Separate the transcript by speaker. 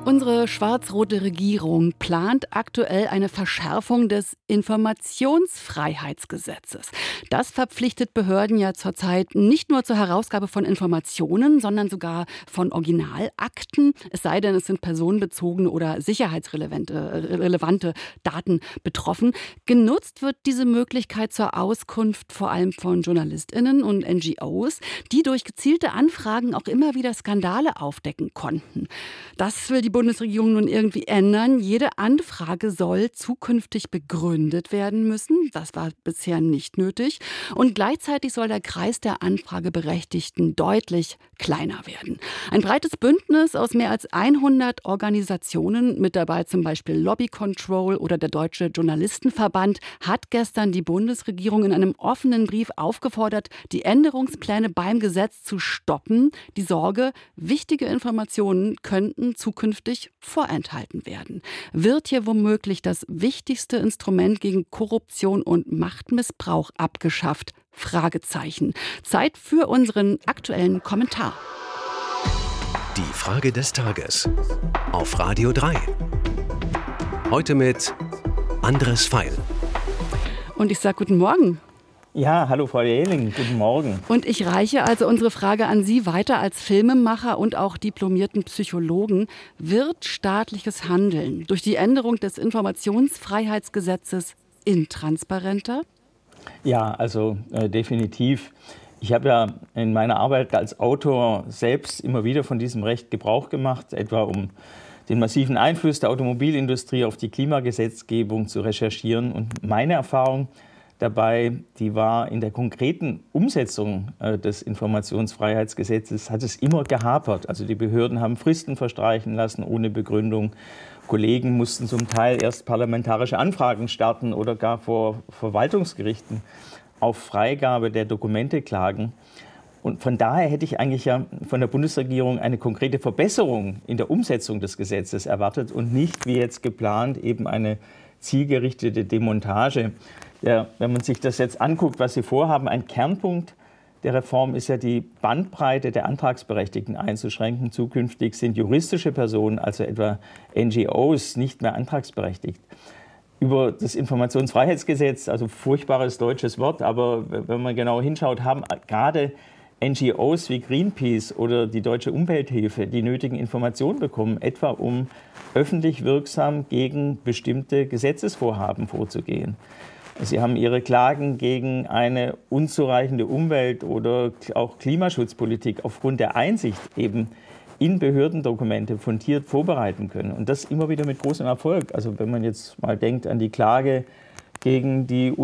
Speaker 1: Unsere schwarz-rote Regierung plant aktuell eine Verschärfung des Informationsfreiheitsgesetzes. Das verpflichtet Behörden ja zurzeit nicht nur zur Herausgabe von Informationen, sondern sogar von Originalakten, es sei denn, es sind personenbezogene oder sicherheitsrelevante Daten betroffen. Genutzt wird diese Möglichkeit zur Auskunft vor allem von JournalistInnen und NGOs, die durch gezielte Anfragen auch immer wieder Skandale aufdecken konnten. Das will die Bundesregierung nun irgendwie ändern. Jede Anfrage soll zukünftig begründet werden müssen. Das war bisher nicht nötig. Und gleichzeitig soll der Kreis der Anfrageberechtigten deutlich kleiner werden. Ein breites Bündnis aus mehr als 100 Organisationen, mit dabei zum Beispiel Lobby Control oder der Deutsche Journalistenverband, hat gestern die Bundesregierung in einem offenen Brief aufgefordert, die Änderungspläne beim Gesetz zu stoppen. Die Sorge, wichtige Informationen könnten zukünftig vorenthalten werden. Wird hier womöglich das wichtigste Instrument gegen Korruption und Machtmissbrauch abgeschafft? Fragezeichen. Zeit für unseren aktuellen Kommentar.
Speaker 2: Die Frage des Tages auf Radio 3. Heute mit Andres Feil.
Speaker 1: Und ich sage guten Morgen.
Speaker 3: Ja, hallo Frau Jähling, guten Morgen.
Speaker 1: Und ich reiche also unsere Frage an Sie weiter als Filmemacher und auch diplomierten Psychologen. Wird staatliches Handeln durch die Änderung des Informationsfreiheitsgesetzes intransparenter?
Speaker 3: Ja, also definitiv. Ich habe ja in meiner Arbeit als Autor selbst immer wieder von diesem Recht Gebrauch gemacht, etwa um den massiven Einfluss der Automobilindustrie auf die Klimagesetzgebung zu recherchieren. Und meine Erfahrung dabei, die war in der konkreten Umsetzung des Informationsfreiheitsgesetzes, hat es immer gehapert. Also die Behörden haben Fristen verstreichen lassen ohne Begründung. Kollegen mussten zum Teil erst parlamentarische Anfragen starten oder gar vor Verwaltungsgerichten auf Freigabe der Dokumente klagen. Und von daher hätte ich eigentlich ja von der Bundesregierung eine konkrete Verbesserung in der Umsetzung des Gesetzes erwartet und nicht, wie jetzt geplant, eben eine zielgerichtete Demontage. Ja, wenn man sich das jetzt anguckt, was Sie vorhaben, ein Kernpunkt der Reform ist ja, die Bandbreite der Antragsberechtigten einzuschränken. Zukünftig sind juristische Personen, also etwa NGOs, nicht mehr antragsberechtigt. Über das Informationsfreiheitsgesetz, also furchtbares deutsches Wort, aber wenn man genau hinschaut, haben gerade NGOs wie Greenpeace oder die Deutsche Umwelthilfe die nötigen Informationen bekommen, etwa um öffentlich wirksam gegen bestimmte Gesetzesvorhaben vorzugehen. Sie haben ihre Klagen gegen eine unzureichende Umwelt- oder auch Klimaschutzpolitik aufgrund der Einsicht eben in Behördendokumente fundiert vorbereiten können. Und das immer wieder mit großem Erfolg. Also wenn man jetzt mal denkt an die Klage gegen die